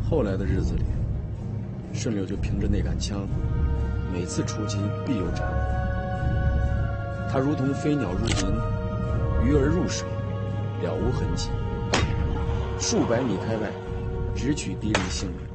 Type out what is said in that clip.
后来的日子里，顺溜就凭着那杆枪，每次出击必有斩获。他如同飞鸟入林，鱼儿入水，了无痕迹。数百米开外，只取敌人性命。